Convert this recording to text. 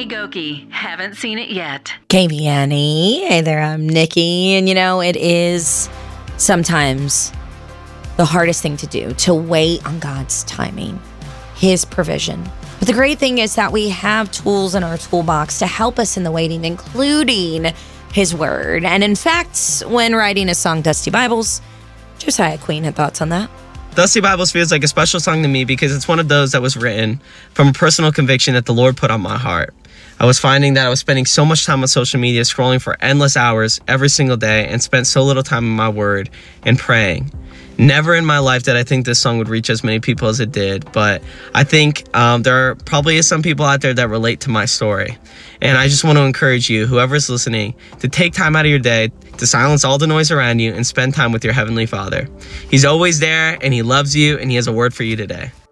Hey, Goki. Haven't seen it yet. KVNE. Hey there, I'm Nikki. And it is sometimes the hardest thing to do, to wait on God's timing, His provision. But the great thing is that we have tools in our toolbox to help us in the waiting, including His Word. And in fact, when writing a song, Dusty Bibles, Josiah Queen had thoughts on that. Dusty Bibles feels like a special song to me because it's one of those that was written from a personal conviction that the Lord put on my heart. I was finding that I was spending so much time on social media, scrolling for endless hours every single day, and spent so little time in my Word and praying. Never in my life did I think this song would reach as many people as it did, but I think there probably is some people out there that relate to my story. And I just want to encourage you, whoever's listening, to take time out of your day to silence all the noise around you and spend time with your Heavenly Father. He's always there, and He loves you, and He has a word for you today.